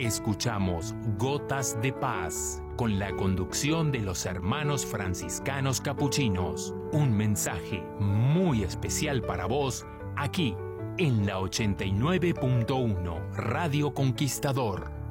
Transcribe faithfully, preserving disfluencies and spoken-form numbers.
Escuchamos Gotas de Paz, con la conducción de los hermanos franciscanos capuchinos. Un mensaje muy especial para vos, aquí, en la ochenta y nueve punto uno, Radio Conquistador.